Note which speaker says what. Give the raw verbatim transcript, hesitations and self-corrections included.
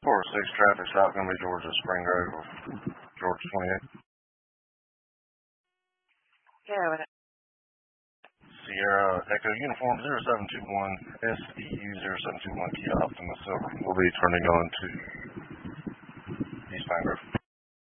Speaker 1: four six traffic stop, going to be Georgia Spring Grove or Georgia twenty-eight.
Speaker 2: Yeah, what?
Speaker 1: Sierra Echo Uniform zero seven two one S E U zero seven two one Kia Optima Silver. We'll be turning on to East Pine Grove.